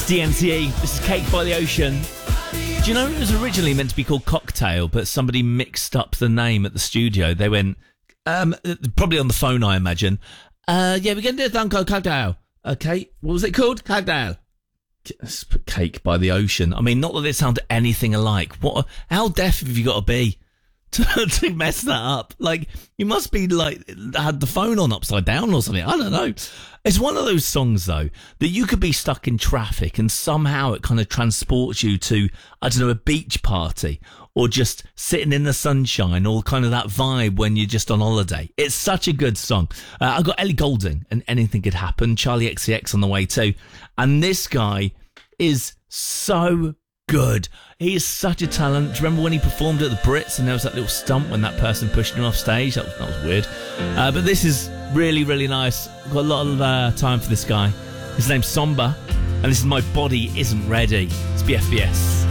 DNCE, this is Cake by the Ocean. Do you know it was originally meant to be called Cocktail, but somebody mixed up the name at the studio. They went, probably on the phone, I imagine. Yeah, we're going to do a song called Cocktail. Okay, what was it called? Cocktail. Cake by the Ocean. I mean, not that it sounded anything alike. How deaf have you got to be to mess that up? Like, you must be like, had the phone on upside down or something. I don't know. It's one of those songs, though, that you could be stuck in traffic and somehow it kind of transports you to, I don't know, a beach party or just sitting in the sunshine, or kind of that vibe when you're just on holiday. It's such a good song. I've got Ellie Goulding and Anything Could Happen, Charlie XCX on the way too. And this guy is so good. He is such a talent. Do you remember when he performed at the Brits and there was that little stump when that person pushed him off stage? That was weird. But this is really, really nice. I've got a lot of time for this guy. His name's Somber, and this is My Body Isn't Ready. It's BFBS.